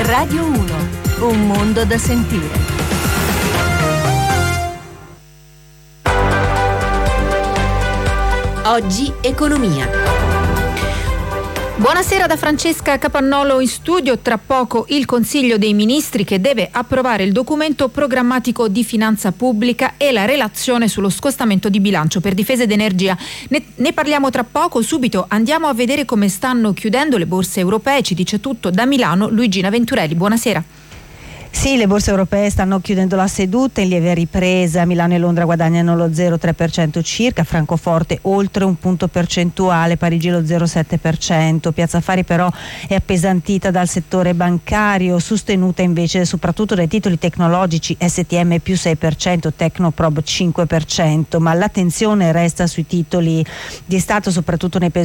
Radio 1, un mondo da sentire. Oggi economia. Buonasera da Francesca Capannolo in studio. Tra poco il Consiglio dei Ministri che deve approvare il documento programmatico di finanza pubblica e la relazione sullo scostamento di bilancio per difesa ed energia. Ne parliamo tra poco. Subito andiamo a vedere come stanno chiudendo le borse europee. Ci dice tutto da Milano Luigina Venturelli. Buonasera. Sì, le borse europee stanno chiudendo la seduta in lieve ripresa. Milano e Londra guadagnano lo 0,3% circa, Francoforte oltre un punto percentuale, Parigi lo 0,7%. Piazza Affari però è appesantita dal settore bancario, sostenuta invece soprattutto dai titoli tecnologici, STM più 6%, Tecnoprob 5%, ma l'attenzione resta sui titoli di Stato, soprattutto nei